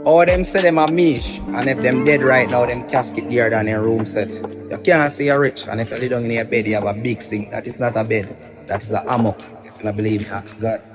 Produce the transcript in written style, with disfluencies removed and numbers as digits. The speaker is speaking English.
All them say them a mish, and if them dead right now, them casket there than in room set. You can't say you're rich, and if you lay down in your bed, you have a big sink. That is not a bed. That is a hammock. If you don't believe me, ask God.